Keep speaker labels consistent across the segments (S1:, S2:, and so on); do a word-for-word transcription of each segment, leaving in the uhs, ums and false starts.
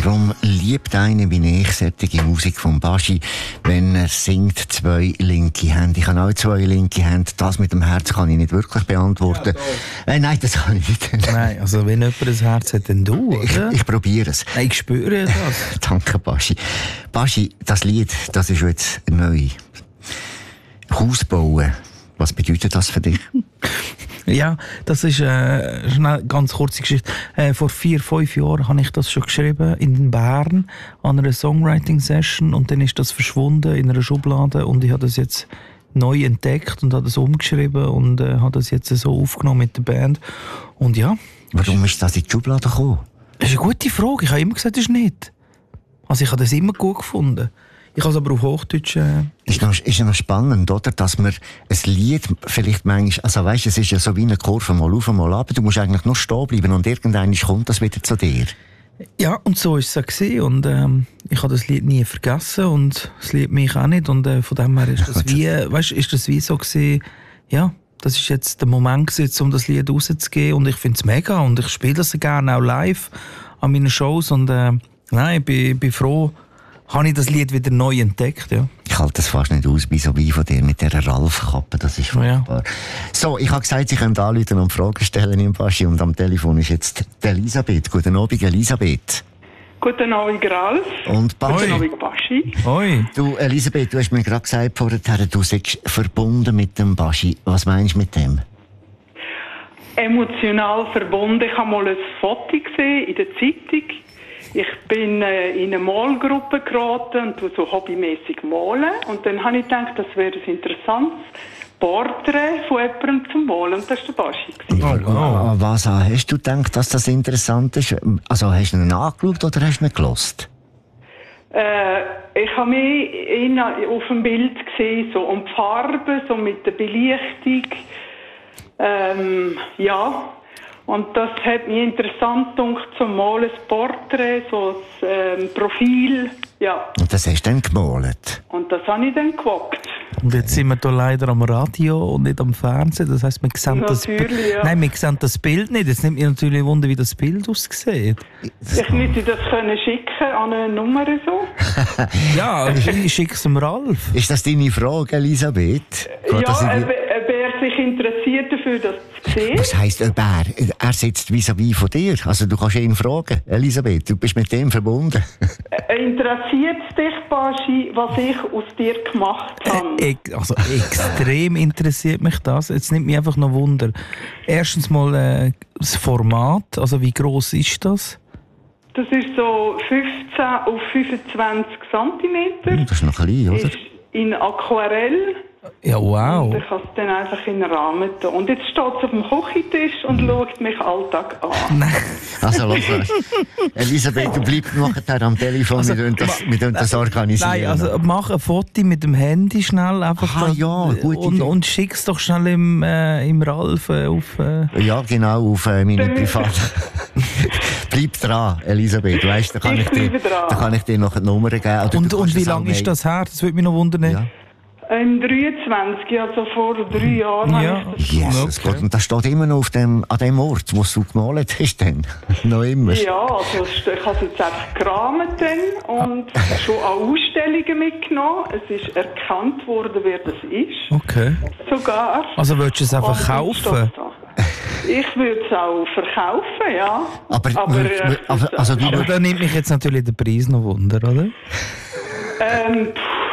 S1: Warum liebt einer wie ich solche Musik von Baschi, wenn er singt, zwei linke Hände? Ich habe auch zwei linke Hände. Das mit dem Herz kann ich nicht wirklich beantworten. Ja, äh, nein, das kann ich nicht.
S2: Nein, also wenn jemand ein Herz hat, dann du, oder?
S1: Ich, ich probiere es.
S2: Nein, ich spüre das.
S1: Danke, Baschi. Baschi, das Lied, das ist jetzt neu. Haus bauen. Was bedeutet das für dich?
S2: Ja, das ist äh, eine ganz kurze Geschichte. Äh, vor vier, fünf Jahren habe ich das schon geschrieben in Bern an einer Songwriting-Session und dann ist das verschwunden in einer Schublade und ich habe das jetzt neu entdeckt und habe das umgeschrieben und äh, habe das jetzt so aufgenommen mit der Band. Und ja.
S1: Warum ist das in die Schublade gekommen?
S2: Das ist eine gute Frage. Ich habe immer gesagt, das ist nicht. Also ich habe das immer gut gefunden. Ich habe es aber auf Hochdeutsch... Äh
S1: ist, noch, ist ja noch spannend, oder? Dass man ein Lied vielleicht manchmal... Also weißt, es ist ja so wie eine Kurve, mal auf, mal ab. Du musst eigentlich nur stehen bleiben und irgendwann kommt das wieder zu dir.
S2: Ja, und so war es auch gewesen. Und ähm, ich habe das Lied nie vergessen und das Lied mich auch nicht. Und äh, von dem her ist das wie, weißt, ist das wie so gewesen, ja, das ist jetzt der Moment gewesen, um das Lied rauszugeben. Und ich finde es mega und ich spiele das gerne auch live an meinen Shows. Und äh, nein, ich bin, bin froh, habe ich das Lied wieder neu entdeckt, ja.
S1: Ich halte das fast nicht aus, wie so wie von dir mit dieser Ralf-Kappe, das ist furchtbar. Ja. So, ich habe gesagt, Sie können anrufen und Fragen stellen im Baschi und am Telefon ist jetzt die Elisabeth. Guten Abend, Elisabeth.
S3: Guten Abend, Ralf.
S1: Und Baschi.
S3: Guten Abend, Baschi.
S2: Hoi.
S1: Du, Elisabeth, du hast mir gerade gesagt vorher, du seist verbunden mit dem Baschi. Was meinst du mit dem?
S3: Emotional verbunden. Ich habe mal ein Foto gesehen in der Zeitung. Ich bin äh, in eine Malgruppe geraten und tue so hobbymäßig malen. Und dann habe ich gedacht, das wäre ein interessantes Porträt von jemandem zum Malen. Und das war der Baschi.
S1: Oh, oh. Was hast du gedacht, dass das interessant ist? Also hast du ihn angeschaut oder hast du ihn gelost?
S3: Äh, ich habe mich ihn auf dem Bild gesehen, so um die Farbe, so mit der Belichtung. Ähm, ja. Und das hat mich interessant gedacht, zum Malen, ein Porträt, so ein ähm, Profil, ja.
S1: Und das hast du dann gemalt?
S3: Und das habe ich dann gewagt.
S2: Und jetzt sind wir hier leider am Radio und nicht am Fernsehen, das heisst, wir sehen, das,
S3: ja.
S2: Nein, wir sehen das Bild nicht. Jetzt nimmt mich natürlich Wunder, wie das Bild aussieht.
S3: Ich müsste das können schicken an eine Nummer so.
S2: Ja, ich schicke es dem Ralf.
S1: Ist das deine Frage, Elisabeth?
S3: Geht ja, ob, ob er sich interessiert dafür, das zu sehen.
S1: Was heisst ob er? Er sitzt vis-à-vis von dir. Also du kannst ihn fragen. Elisabeth, du bist mit dem verbunden.
S3: Interessiert es dich, Baschi, was ich aus dir gemacht habe?
S2: Äh, also extrem interessiert mich das. Jetzt nimmt mich einfach noch Wunder. Erstens mal äh, das Format. Also wie gross ist das?
S3: Das ist so fünfzehn auf fünfundzwanzig Zentimeter.
S1: Das ist noch klein, oder?
S3: Ist in Aquarell.
S2: Ja, wow.
S3: Und ich kann es dann einfach in den Rahmen tun. Und jetzt steht es auf dem Küchentisch und schaut mich Alltag an.
S2: Nein.
S1: Also, los, Elisabeth, du bleibst nachher am Telefon, also, wir das, wir das organisieren.
S2: Nein, also mach ein Foto mit dem Handy schnell einfach
S1: Aha,
S2: das,
S1: ja, gut,
S2: und, und schick es doch schnell im, äh, im Ralf äh, auf... Äh.
S1: Ja, genau, auf äh, meine private... Bleib dran, Elisabeth, weißt, da kann ich, ich dir, da kann ich dir noch eine Nummer geben. Oder
S2: und und wie lange ist das her? Das würde mich noch wundern. Ja.
S3: Im dreiundzwanzig, also vor drei Jahren.
S2: Ja,
S1: Jesus okay. Gott. Und das steht immer noch auf dem, an dem Ort, wo du gemalt hast, dann. Noch immer.
S3: Ja, also ich habe es jetzt einfach gerahmt dann und ah. schon an Ausstellungen mitgenommen. Es ist erkannt worden, wer das ist.
S2: Okay.
S3: Sogar.
S2: Also willst du es einfach kaufen?
S3: Ich würde es auch verkaufen, ja.
S1: Aber,
S3: aber,
S1: äh, aber, also,
S2: aber da nimmt mich jetzt natürlich der Preis noch Wunder, oder?
S3: Ähm,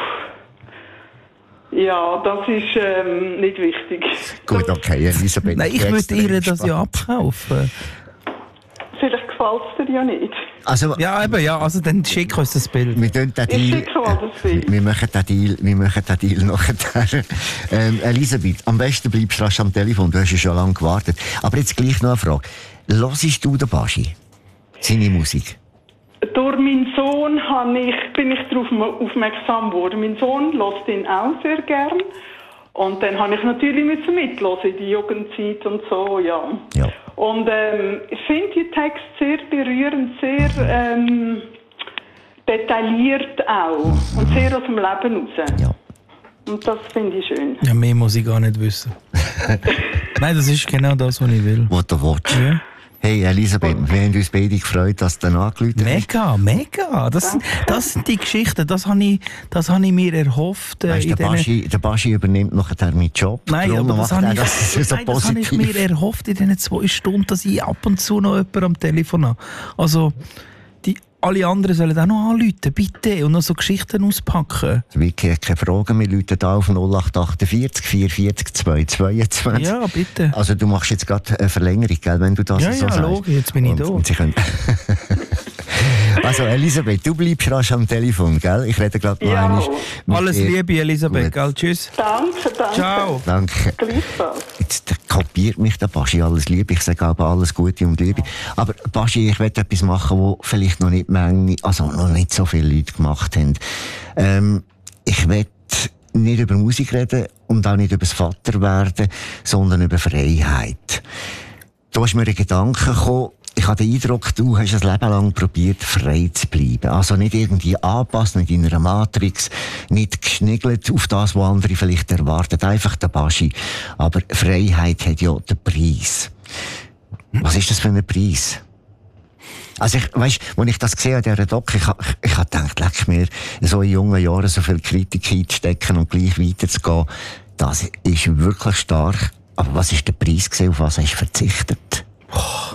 S3: Ja, das ist ähm, nicht wichtig.
S1: Gut, okay, Elisabeth.
S2: Nein, ich würde ihr das ja abkaufen.
S3: Vielleicht gefällt es dir ja nicht.
S2: Also, ja, eben, ja, also dann schick uns das Bild.
S1: Wir tun den Deal,
S3: ich schicke mal das Bild.
S1: Wir machen den Deal, wir machen den Deal nachher. ähm, Elisabeth, am besten bleibst du rasch am Telefon, du hast ja schon lange gewartet. Aber jetzt gleich noch eine Frage. Hörst du den Baschi? Seine Musik?
S3: Durch meinen Sohn ich, bin ich darauf aufmerksam geworden. Mein Sohn hört ihn auch sehr gern. Und dann habe ich natürlich mithören in die Jugendzeit und so, ja.
S1: ja.
S3: Und ähm, ich finde die Texte sehr berührend, sehr ähm, detailliert auch. Und sehr aus dem Leben raus.
S1: Ja.
S3: Und das finde ich schön.
S2: Ja, mehr muss ich gar nicht wissen. Nein, das ist genau das, was ich will.
S1: Was du willst.
S2: Ja.
S1: Hey Elisabeth, wir haben uns beide gefreut, dass du dann angerufen hast.
S2: Mega, mega. Das, das sind die Geschichten, das habe ich, das habe ich mir erhofft. Äh,
S1: Weißt, der, Baschi, der Baschi übernimmt nachher meinen Job.
S2: Nein, aber das habe ich,
S1: das so
S2: nein, das habe ich mir erhofft in diesen zwei Stunden, dass ich ab und zu noch jemanden am Telefon habe. Also, die, alle anderen sollen auch noch anrufen, bitte, und noch so Geschichten auspacken.
S1: Vicky hat keine Fragen, wir rufen hier auf null acht achtundvierzig vierundvierzig zweihundertzweiundzwanzig.
S2: Ja, bitte.
S1: Also du machst jetzt gerade eine Verlängerung, gell, wenn du das
S2: ja,
S1: so
S2: ja,
S1: sagst.
S2: Ja, logisch, jetzt bin ich
S1: und,
S2: da.
S1: Und sie können also Elisabeth, du bleibst rasch am Telefon, gell? Ich rede gerade noch
S3: Ja.
S1: einmal mit
S2: Alles
S1: dir.
S2: Liebe, Elisabeth, gell? Tschüss.
S3: Danke, danke.
S2: Ciao.
S1: Danke.
S3: Gleichfalls.
S1: Jetzt kopiert mich der Baschi alles Liebe. Ich sage aber alles Gute und Liebe. Aber Baschi, ich will etwas machen, wo vielleicht noch nicht Menge, also noch nicht so viele Leute gemacht haben. Ähm, ich will nicht über Musik reden und auch nicht über das Vaterwerden, sondern über Freiheit. Da ist mir ein Gedanke gekommen. Ich habe den Eindruck, du hast ein Leben lang probiert, frei zu bleiben. Also nicht irgendwie anpassen, nicht in einer Matrix, nicht geschniggelt auf das, was andere vielleicht erwarten. Einfach der Baschi. Aber Freiheit hat ja den Preis. Was ist das für ein Preis? Also ich, weisst, als ich das gesehen habe, dieser Doc, ich, ich, ich habe gedacht, leck mir, so in jungen Jahren so viel Kritik einzustecken und gleich weiterzugehen, das ist wirklich stark. Aber was ist der Preis gewesen, auf was hast du verzichtet?
S2: Oh.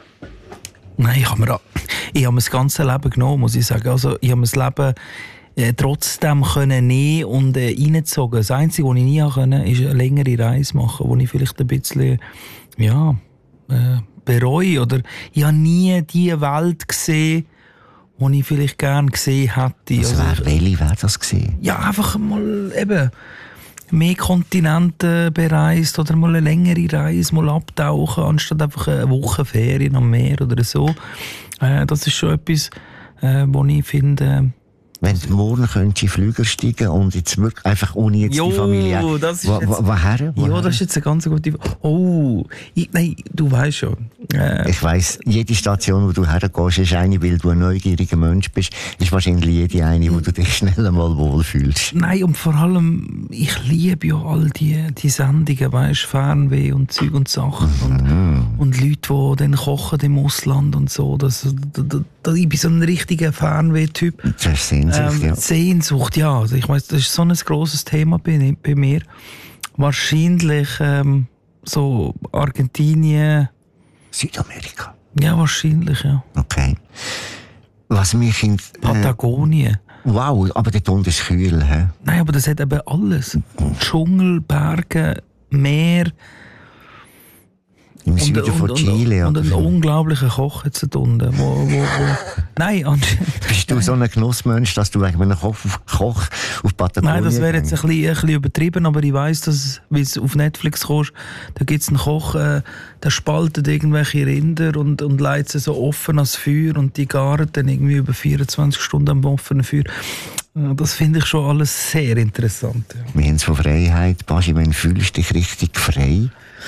S2: Nein, ich habe mir, ich habe mir das ganze Leben genommen, muss ich sagen. Also, ich habe mir das Leben äh, trotzdem können nehmen und äh, reingezogen. Das Einzige, was ich nie konnte, ist eine längere Reise machen, wo ich vielleicht ein bisschen, ja, äh, bereue. Oder ich habe nie die Welt gesehen, die ich vielleicht gerne gesehen hätte.
S1: Was wäre,
S2: also,
S1: welche wäre das gewesen?
S2: Ja, einfach mal eben mehr Kontinente bereist oder mal eine längere Reise, mal abtauchen, anstatt einfach eine Woche Ferien am Meer oder so. Äh, das ist schon etwas, äh, wo ich finde...
S1: Wenn du morgen könntest in Flüger steigen und jetzt wirklich einfach ohne jetzt
S2: jo,
S1: die Familie...
S2: Das ist
S1: wo, wo, woher?
S2: Woher? Ja, das ist jetzt eine ganz gute... Oh, ich, nein, du weißt schon. Äh,
S1: ich weiss, jede Station, wo du hergehst, ist eine, weil du ein neugieriger Mensch bist, ist wahrscheinlich jede eine, wo du dich schnell einmal wohlfühlst.
S2: Nein, und vor allem, ich liebe ja all die, die Sendungen, weißt, Fernweh und Zeug und Sachen.
S1: Mhm.
S2: Und, und Leute, die dann kochen im Ausland und so. Das, da, da, da, ich bin so ein richtiger Fernweh-Typ.
S1: Das ist Sehnsucht, ähm, ja.
S2: Sehnsucht, ja. Also ich weiss, das ist so ein grosses Thema bei, bei mir. Wahrscheinlich ähm, so Argentinien...
S1: Südamerika?
S2: Ja, wahrscheinlich, ja.
S1: Okay. Was mich in... Äh,
S2: Patagonien.
S1: Wow, aber dort unten ist kühl, hä?
S2: Nein, aber das hat eben alles. Dschungel, Berge, Meer...
S1: Im Süden von Chile.
S2: Und, und, und einen unglaublichen Koch jetzt da unten. Wo, wo, wo. Nein,
S1: bist du so ein Genussmensch, dass du wegen einem Koch, Koch auf Patagonien...
S2: Nein, das wäre jetzt ein bisschen, ein bisschen übertrieben, aber ich weiss, dass, wie es auf Netflix kommst, da gibt es einen Koch, äh, der spaltet irgendwelche Rinder und, und leitet sie so offen ans Feuer und die garen dann irgendwie über vierundzwanzig Stunden am offenen Feuer. Das finde ich schon alles sehr interessant. Ja.
S1: Wir haben es von Freiheit. Baschi, wann fühlst du dich richtig frei?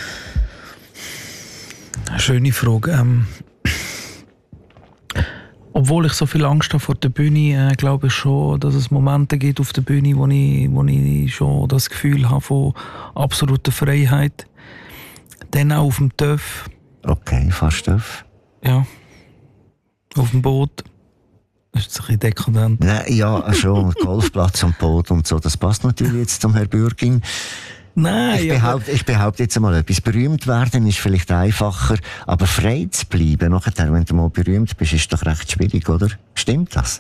S2: Schöne Frage. Ähm, obwohl ich so viel Angst habe vor der Bühne, äh, glaube ich schon, dass es Momente gibt auf der Bühne, wo ich, wo ich schon das Gefühl habe von absoluter Freiheit. Dann auch auf dem Töff.
S1: Okay, fast Töff.
S2: Ja. Auf dem Boot. Das ist ein bisschen dekadent.
S1: Nein, ja, schon. Golfplatz und Boot und so. Das passt natürlich jetzt zum Herrn Bürgin.
S2: Nein,
S1: ich, behaupte, ich behaupte jetzt einmal etwas. Berühmt werden ist vielleicht einfacher, aber frei zu bleiben, nachher, wenn du mal berühmt bist, ist doch recht schwierig, oder? Stimmt das?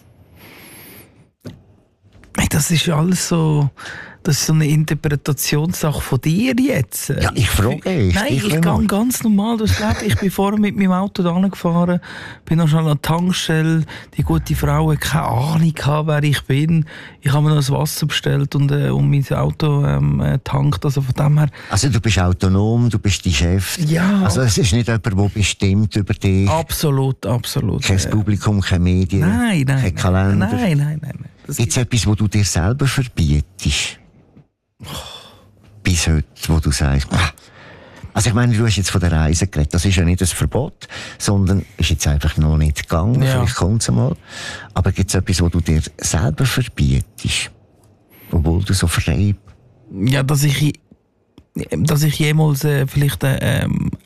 S2: Das ist alles so, das ist so eine Interpretationssache von dir jetzt.
S1: Ja, ich frage dich.
S2: Nein, ich, ich gehe ganz normal durchs Leben. Ich bin vorher mit meinem Auto da gefahren, bin noch schon an der Tankstelle. Die gute Frau hat keine Ahnung gehabt, wer ich bin. Ich habe mir noch das Wasser bestellt und, äh, und mein Auto ähm, tankt. Also von dem her.
S1: Also du bist autonom, du bist die Chef.
S2: Ja.
S1: Also es ist nicht jemand, der bestimmt über dich.
S2: Absolut, absolut.
S1: Kein
S2: ja.
S1: Publikum, keine Medien,
S2: nein, nein,
S1: kein Kalender.
S2: Nein, nein, nein. nein.
S1: Gibt es etwas, wo du dir selber verbietest? Bis heute, wo du sagst, also ich meine, du hast jetzt von der Reise geredet, das ist ja nicht ein Verbot, sondern ist jetzt einfach noch nicht gegangen, ja. Vielleicht kommt es mal. Aber gibt es etwas, wo du dir selber verbietest? Obwohl du so frei...
S2: Ja, dass ich, dass ich jemals äh, vielleicht äh, äh,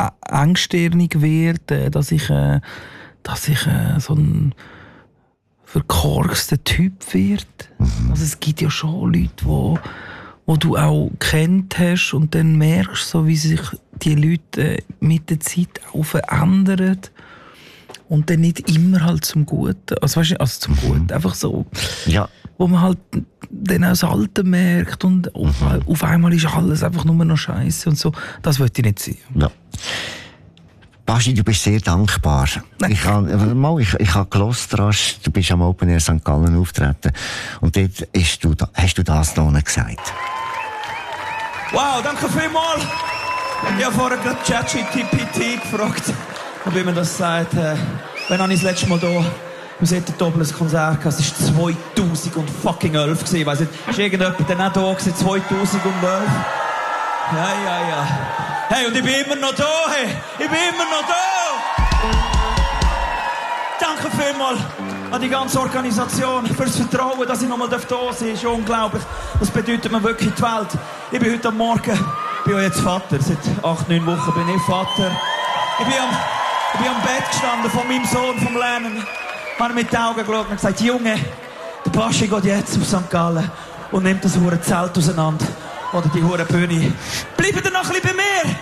S2: engstirnig werde, dass ich, äh, dass ich äh, so ein verkorkster Typ werde. Mhm. Also es gibt ja schon Leute, wo, wo du auch kennt hast und dann merkst so, wie sich die Leute mit der Zeit auch verändern. Und dann nicht immer halt zum Guten. Also, weißt du, also zum Guten. Einfach so. Ja. Wo man halt dann auch das Alte merkt und auf, mhm. auf einmal ist alles einfach nur noch Scheiße und so. Das wollte ich nicht sehen.
S1: Ja. Baschi, du bist sehr dankbar. Ich habe mal, ich, ich habe gehört, du bist am Open Air Sankt Gallen auftreten. Und dort hast du, hast du das noch gesagt.
S4: Wow, danke vielmals. Ich habe vorher gerade ChatGPT gefragt, wie man das sagt. Äh, wenn habe ich das letzte Mal hier im Settentobel ein Konzert gehabt? Es war zweitausendelf. Ich weiss nicht, ist irgendjemand dann auch da gewesen? zweitausendelf? Ja, ja, ja. Hey, und ich bin immer noch da, hey. Ich bin immer noch da. Danke vielmals an die ganze Organisation fürs Vertrauen, dass ich nochmal da sein darf. Das ist unglaublich. Das bedeutet mir wirklich die Welt. Ich bin heute am Morgen, ich bin jetzt Vater. Seit acht, neun Wochen bin ich Vater. Ich bin am, ich bin am Bett gestanden von meinem Sohn, vom Lernen. Ich habe mit den Augen geschaut und gesagt, Junge, der Baschi geht jetzt auf Sankt Gallen und nimmt das hure Zelt auseinander. Oder die hure Bühne. Bleibt ihr noch ein bisschen bei mir?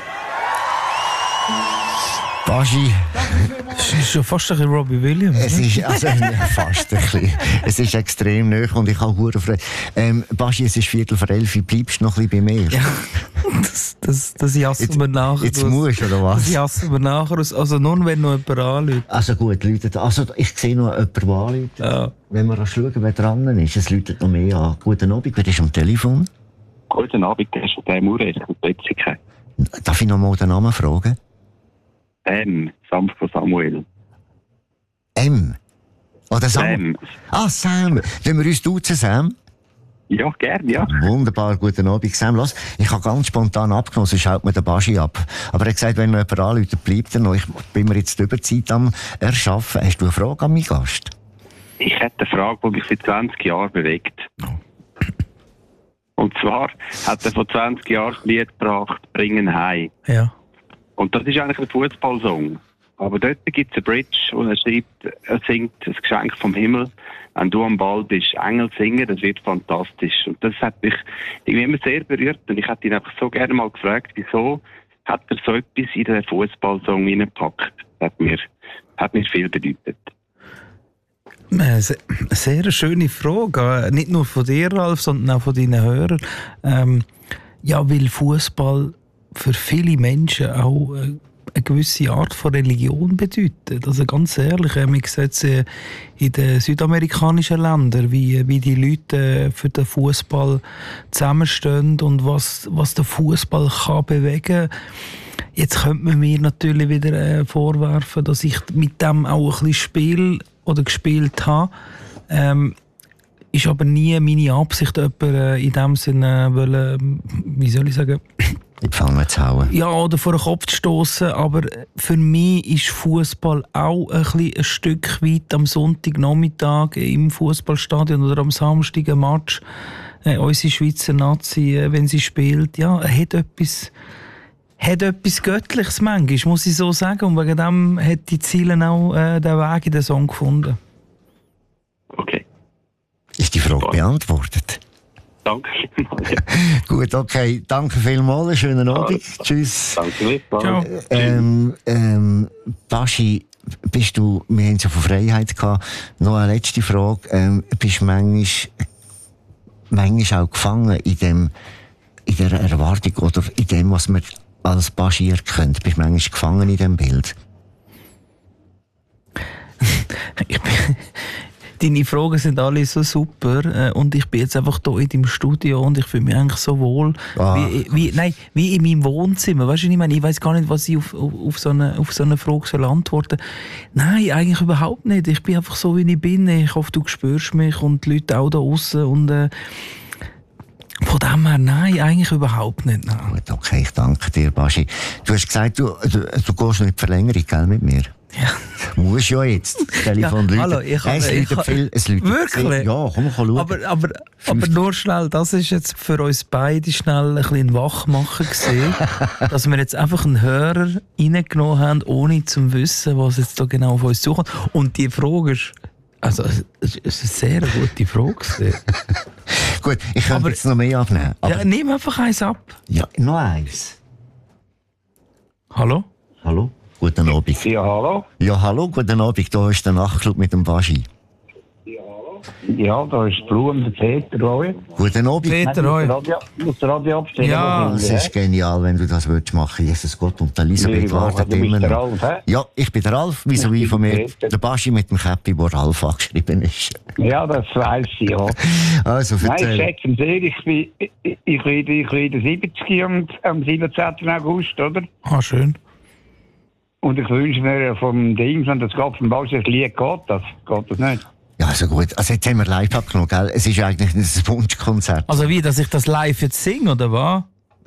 S1: Baschi.
S2: Es ist schon fast ein bisschen Robbie Williams.
S1: Es ist, also, fast ein bisschen. Es ist extrem nahe und ich habe hure Freude. Ähm, Baschi, es ist Viertel vor elf, bleibst du noch ein bisschen bei mir?
S2: Ja, das, das, das jassen
S1: jetzt,
S2: wir nachher.
S1: Jetzt musst du, oder was?
S2: Das jassen wir nachher. Also nur, wenn noch jemand anruft.
S1: Also gut, Leute, also ich sehe noch jemanden, der anruft. Ja. Wenn wir schauen, wer dran ist, es läutet noch mehr an. Guten Abend, wer ist am Telefon?
S5: Guten Abend, der ist der Maurer, ich bin Betzige.
S1: Darf ich noch mal den Namen fragen?
S5: M. Sam von Samuel.
S1: M? Oder Sam?
S5: Sam.
S1: Ah, Sam. Wollen wir uns duzen, Sam?
S5: Ja, gerne, ja.
S1: Wunderbar, guten Abend, Sam. Los, ich habe ganz spontan abgenommen, sonst schaut mir der Baschi ab. Aber er hat gesagt, wenn noch jemand anruft, bleibt er noch. Ich bin mir jetzt die Überzeit am Erschaffen. Hast du eine Frage an meinen Gast?
S5: Ich hätte eine Frage, die mich seit zwanzig Jahren bewegt. Und zwar hat er vor zwanzig Jahren das Lied gebracht, «Bringen heim».
S2: Ja.
S5: Und das ist eigentlich ein Fußballsong. Aber dort gibt es eine Bridge, wo er schreibt, er singt «Das Geschenk vom Himmel». Wenn du am Ball bist, Engel singen, das wird fantastisch. Und das hat mich irgendwie immer sehr berührt. Und ich hätte ihn einfach so gerne mal gefragt, wieso hat er so etwas in den Fußballsong hineingepackt? Das hat mir, hat mir viel bedeutet.
S2: Eine sehr schöne Frage. Nicht nur von dir, Ralf, sondern auch von deinen Hörern. Ähm, ja, weil Fußball für viele Menschen auch äh, eine gewisse Art von Religion bedeutet. Also ganz ehrlich, äh, man sieht es äh, in den südamerikanischen Ländern, wie, wie die Leute äh, für den Fußball zusammenstehen und was, was der Fußball kann bewegen. Jetzt könnte man mir natürlich wieder äh, vorwerfen, dass ich mit dem auch ein bisschen spiele oder gespielt habe. Ähm, ist aber nie meine Absicht, jemanden äh, in dem Sinne wollen, wie soll ich sagen,
S1: in die Pfanne zu hauen.
S2: Ja, oder vor den Kopf zu stossen. Aber für mich ist Fußball auch ein, bisschen ein Stück weit am Sonntagnachmittag im Fußballstadion oder am Samstag ein Match. Äh, unsere Schweizer Nazi, äh, wenn sie spielt, ja, hat etwas, hat etwas Göttliches manchmal, muss ich so sagen. Und wegen dem hat die Ziele auch äh, den Weg in den Song gefunden.
S5: Okay.
S1: Ist die Frage ja. beantwortet?
S5: Danke vielmals. Ja.
S1: Gut, okay. Danke vielmals. Schönen Abend. Ja, Tschüss.
S5: Danke
S2: Ciao.
S1: Ähm, ähm, Baschi, bist du, wir haben es ja von Freiheit gehabt. Noch eine letzte Frage. Ähm, bist du manchmal, manchmal auch gefangen in dem, in der Erwartung oder in dem, was man als Baschi erkennt? Bist du manchmal gefangen in dem Bild?
S2: ich bin Deine Fragen sind alle so super und ich bin jetzt einfach hier in deinem Studio und ich fühle mich eigentlich so wohl, ah. wie, wie, nein, wie in meinem Wohnzimmer. Weißt du, ich meine, ich weiss gar nicht, was ich auf, auf, so eine, auf so eine Frage soll antworten soll. Nein, eigentlich überhaupt nicht. Ich bin einfach so, wie ich bin. Ich hoffe, du spürst mich und die Leute auch da draussen und äh, von dem her, nein, eigentlich überhaupt nicht. Nein.
S1: Gut, okay, ich danke dir, Baschi. Du hast gesagt, du, du, du gehst noch in die Verlängerung, gell, mit mir?
S2: Ja.
S1: Muss ja jetzt. Das Telefon
S2: Ja,
S1: läutet.
S2: hallo, ich
S1: Nein, es
S2: habe- ich
S1: läutet
S2: habe-
S1: viel. Es läutet
S2: Wirklich?
S1: viel. Ja, komm, komm, schauen.
S2: Aber, aber, aber nur schnell, das ist jetzt für uns beide schnell ein bisschen Wachmachen gewesen, dass wir jetzt einfach einen Hörer reingenommen haben, ohne zu wissen, was jetzt da genau auf uns zukommt. Und die Frage ist, also, es ist eine sehr gute Frage gewesen.
S1: Gut, ich könnte
S2: Aber-
S1: jetzt noch mehr abnehmen. Aber,
S2: Ja, nimm einfach eins ab.
S1: ja, noch eins.
S2: Hallo?
S1: Hallo? Guten Abend.
S6: Ja, hallo?
S1: Ja, hallo, guten Abend. Da ist der Nachtclub mit dem Baschi.
S6: Ja, da ist Blum, der Peter, Roy.
S1: Guten Abend.
S2: Peter,
S6: Muss
S2: hoi.
S6: das Radio, muss das Radio abstellen?
S2: Ja,
S6: was
S1: Es
S6: will,
S1: ist genial, wenn du das willst machen. Jesus Gott, und Elisabeth
S6: Ja,
S1: wartet
S6: du bist
S1: immer
S6: der
S1: noch.
S6: Ralf, hä?
S1: Ja, ich bin der Ralf, wie so wie
S6: bin
S1: von mir.
S6: Peter.
S1: Der Baschi mit dem Käppi, wo Ralf angeschrieben ist.
S6: Ja, das weiss ich, ja.
S1: Also,
S6: Nein, ich
S1: erzähl.
S6: schätze ihm sehr, ich bin, ich, ich, ich werde ich werde siebzig am, am siebenzehnten August, oder?
S2: Ah, schön.
S6: Und ich wünsche mir vom Ding, wenn das geht, vom Bausch, das Lied geht das. Geht das nicht?
S1: Ja, also gut. Also jetzt haben wir live abgenommen, gell? Es ist eigentlich ein Wunschkonzert.
S2: Also wie, dass ich das live jetzt singe, oder was?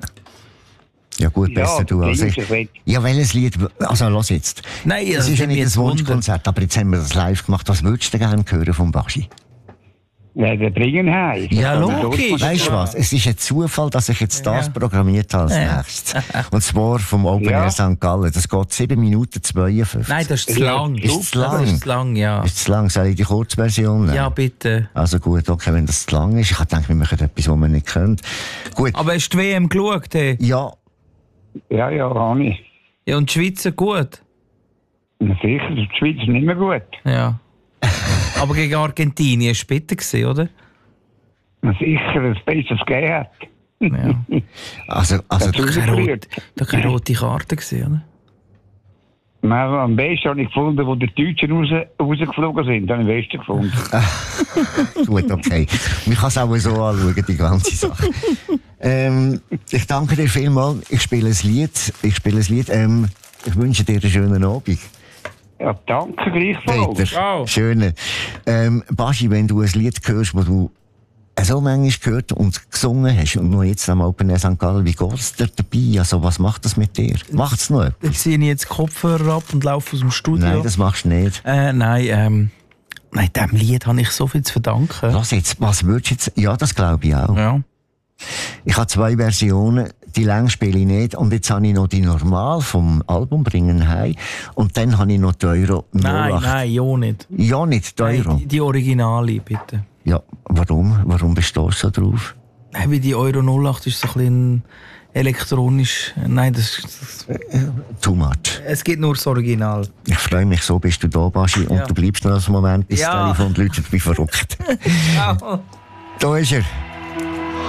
S1: Ja gut,
S6: Ja,
S1: besser du als
S6: Dings,
S1: ich.
S6: ich will-
S1: Ja, welches Lied? Also los jetzt.
S2: Nein,
S1: Es
S2: das
S1: ist ja
S2: nimmt mich
S1: nicht ein
S2: jetzt Wunder.
S1: Wunschkonzert, aber jetzt haben wir das live gemacht. Was würdest du gerne hören vom Baschi?
S6: Ja, den bringen heim.
S2: Ja,
S6: Das kann
S2: logisch.
S6: ich
S1: Weißt du was? Es ist ein Zufall, dass ich jetzt das
S2: Ja.
S1: programmiert habe als
S2: Ja.
S1: nächstes. Und zwar vom Open
S6: Ja.
S1: Air Sankt Gallen. Das geht sieben Minuten zweiundfünfzig.
S2: Nein, das ist zu
S6: Ja,
S2: lang.
S1: ist zu lang.
S2: Das ist zu lang, ja.
S1: Ist zu lang? Soll ich die Kurzversion nehmen?
S2: Ja, bitte.
S1: Also gut, okay, wenn das zu lang ist. Ich denke, wir machen etwas, was wir nicht können. Gut.
S2: Aber hast du die W M geschaut? Hey?
S1: Ja,
S6: Ja, ja, habe ich.
S2: Ja, und die Schweizer gut?
S6: Na sicher, die Schweiz ist nicht mehr gut.
S2: Ja. Aber gegen Argentinien war es bitter, gewesen, oder?
S6: Na sicher, das Besseres gegeben hat.
S2: Ja.
S1: also, also
S6: Das ist
S2: Keine, rot,
S6: verliert.
S2: da keine rote Karte gewesen, oder?
S6: Maar am besten habe ich gefunden, wo die Deutschen raus, rausgeflogen sind. Habe ich am besten gefunden.
S1: gut, okay. Man kann es auch so anschauen, die ganze Sache. ähm, ich danke dir vielmals. Ich spiele ein Lied. Ich spiele ein Lied. Ähm, ich wünsche dir einen schönen Abend.
S6: Ja, danke gleichfalls.
S1: Peter,
S2: Wow.
S1: schöne. Ähm, Baschi, wenn du ein Lied hörst, das du so manchmal gehört und gesungen hast und noch jetzt am Open Air Sankt Gallen, wie geht es dir dabei? Also, was macht das mit dir? Macht es noch
S2: Dann
S1: etwas?
S2: ziehe ich jetzt die Kopfhörer ab und laufe aus dem Studio.
S1: Nein, das machst du nicht.
S2: äh, nein, ähm, nein, diesem Lied habe ich so viel zu verdanken.
S1: Lass jetzt, was würdest du jetzt... Ja, das glaube ich auch.
S2: Ja.
S1: Ich habe zwei Versionen, die lang spiele ich nicht. Und jetzt habe ich noch die Normal vom Album «Bringen heim». Und dann habe ich noch die Euro
S2: Nein,
S1: null acht.
S2: nein, ja nicht.
S1: Ja, nicht die Euro.
S2: Nein, die, die Originale, bitte.
S1: Ja, warum? Warum bist du so drauf?
S2: Nein, weil die Euro null acht ist so ein bisschen elektronisch. Nein, das, das,
S1: Too much.
S2: es gibt nur das Original.
S1: Ich freue mich, so bist du da, Baschi. Und
S2: Ja.
S1: du bleibst noch einen Moment, bis
S2: Ja.
S1: das Telefon läutet wie verrückt.
S2: Ja.
S1: Da ist er.